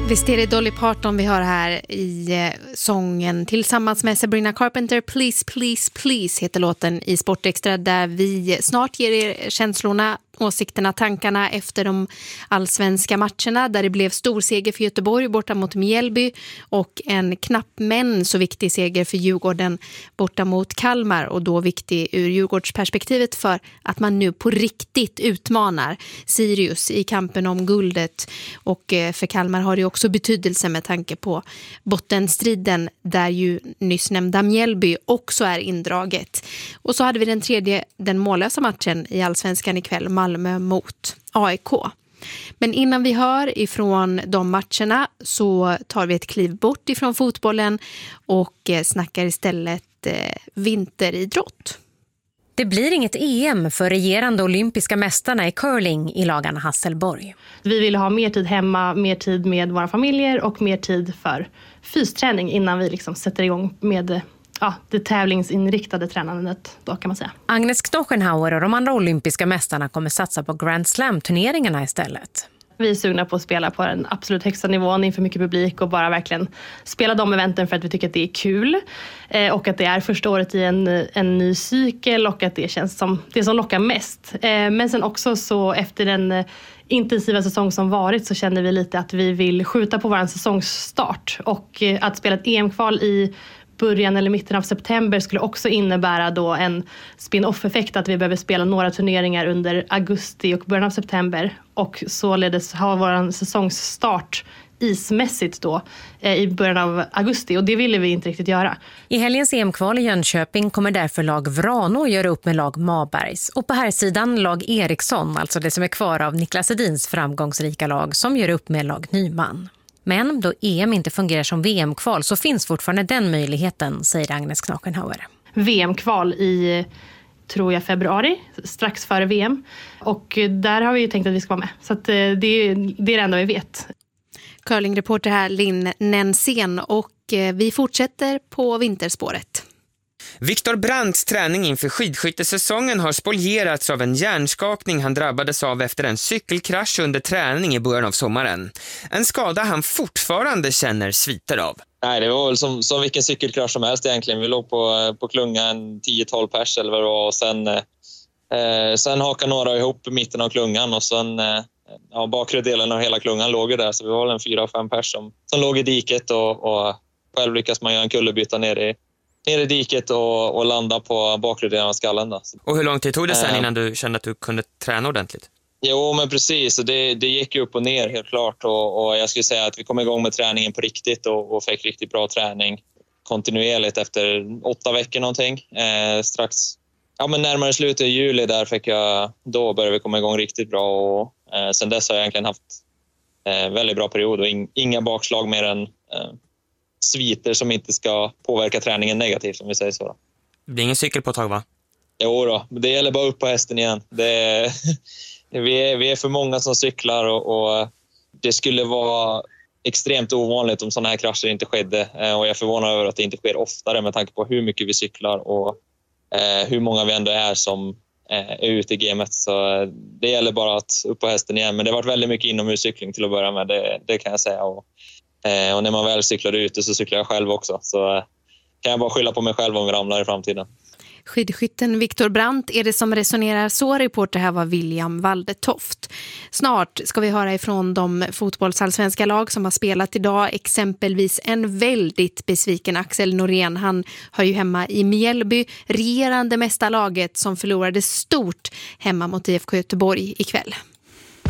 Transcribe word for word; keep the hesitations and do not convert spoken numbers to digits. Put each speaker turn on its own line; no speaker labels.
Visst är det Dolly Parton vi hör här i eh, sången tillsammans med Sabrina Carpenter. Please, please, please heter låten i Sportextra, där vi snart ger er känslorna, åsikterna, tankarna efter de allsvenska matcherna där det blev stor seger för Göteborg borta mot Mjällby och en knapp men så viktig seger för Djurgården borta mot Kalmar, och då viktig ur Djurgårdsperspektivet för att man nu på riktigt utmanar Sirius i kampen om guldet, och för Kalmar har det också betydelse med tanke på bottenstriden där ju nyss nämnda Mjällby också är indraget. Och så hade vi den tredje, den mållösa matchen i allsvenskan ikväll, Malmö mot A I K. Men innan vi hör ifrån de matcherna så tar vi ett kliv bort ifrån fotbollen och snackar istället eh, vinteridrott.
Det blir inget E M för regerande olympiska mästarna i curling i Lagan Hasselborg.
Vi vill ha mer tid hemma, mer tid med våra familjer och mer tid för fysträning innan vi liksom sätter igång med ja, det tävlingsinriktade tränandet då, kan man säga.
Agnes Knochenhauer och de andra olympiska mästarna kommer satsa på Grand Slam-turneringarna istället.
Vi är sugna på att spela på den absolut högsta nivån inför mycket publik och bara verkligen spela de eventen för att vi tycker att det är kul. Eh, och att det är första året i en, en ny cykel och att det känns som det som lockar mest. Eh, men sen också så efter den eh, intensiva säsong som varit så känner vi lite att vi vill skjuta på vår säsongsstart. Och eh, att spela ett E M-kval i början eller mitten av september skulle också innebära då en spin-off-effekt att vi behöver spela några turneringar under augusti och början av september och således ha vår säsongsstart ismässigt då eh, i början av augusti, och det ville vi inte riktigt göra.
I helgens E M-kval i Jönköping kommer därför lag Vrano göra upp med lag Mabergs, och på här sidan lag Eriksson, alltså det som är kvar av Niklas Edins framgångsrika lag, som gör upp med lag Nyman. Men då E M inte fungerar som V M-kval så finns fortfarande den möjligheten, säger Agnes Knochenhauer.
V M-kval i, tror jag, februari, strax före V M. Och där har vi ju tänkt att vi ska vara med. Så att det, det är det enda vi vet.
Curlingreporter här, Linn Nensén, och vi fortsätter på vinterspåret.
Viktor Brandts träning inför skidskyttesäsongen har spolierats av en hjärnskakning han drabbades av efter en cykelkrasch under träning i början av sommaren. En skada han fortfarande känner sviter av.
Nej, det var väl som, som vilken cykelkrasch som helst egentligen. Vi låg på, på klungan tio tolv pers eller vad det var, och sen, eh, sen hakade några ihop i mitten av klungan och sen eh, ja, bakre delen av hela klungan låg ju där, så vi var en fyra fem pers som, som låg i diket och, och själv lyckas man göra en kullerbytta ner i ner i diket och, och landa på bakre delen av skallen. Då.
Och hur lång tid tog det sen innan du kände att du kunde träna ordentligt?
Jo, men precis. Det, det gick ju upp och ner helt klart. Och, och jag skulle säga att vi kom igång med träningen på riktigt och, och fick riktigt bra träning kontinuerligt efter åtta veckor någonting. Eh, strax, ja men närmare slutet i juli där fick jag, då började vi komma igång riktigt bra. Och eh, sen dess har jag egentligen haft eh, väldigt bra period och in, inga bakslag mer än eh, sviter som inte ska påverka träningen negativt, om vi säger så. Då.
Det blir ingen cykel på ett tag, va?
Jo då, det gäller bara upp på hästen igen. Det är, vi, är, vi är för många som cyklar och, och det skulle vara extremt ovanligt om sådana här krascher inte skedde. Och jag är förvånad över att det inte sker oftare med tanke på hur mycket vi cyklar och eh, hur många vi ändå är som eh, är ute i gamet. Så det gäller bara att upp på hästen igen. Men det har varit väldigt mycket inomhuscykling till att börja med, det, det kan jag säga. Och, Och när man väl cyklar ute så cyklar jag själv också. Så kan jag bara skylla på mig själv om vi ramlar i framtiden.
Skidskytten Viktor Brandt är det som resonerar så. Reporter här var William Waldetoft. Snart ska vi höra ifrån de fotbollsallsvenska lag som har spelat idag. Exempelvis en väldigt besviken Axel Norén. Han hör ju hemma i Mjällby, regerande mästarlaget som förlorade stort hemma mot I F K Göteborg ikväll.